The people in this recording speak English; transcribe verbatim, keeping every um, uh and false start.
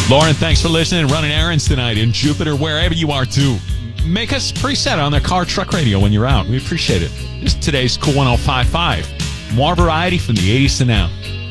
Lauren, thanks for listening and running errands tonight in Jupiter, wherever you are, too. Make us preset on the car truck radio when you're out. We appreciate it. This is today's Cool one oh five point five. More variety from the eighties to now.